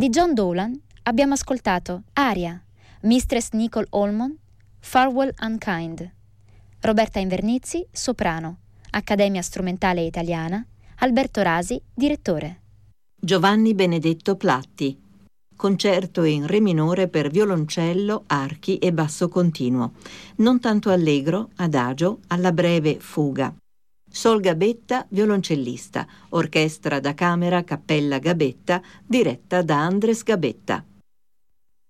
Di John Dowland abbiamo ascoltato Aria, Mistress Nicole Olmon, Farewell Unkind. Roberta Invernizzi, soprano, Accademia Strumentale Italiana, Alberto Rasi, direttore. Giovanni Benedetto Platti, concerto in re minore per violoncello, archi e basso continuo, non tanto allegro, adagio, alla breve fuga. Sol Gabetta, violoncellista, orchestra da camera Cappella Gabetta, diretta da Andres Gabetta.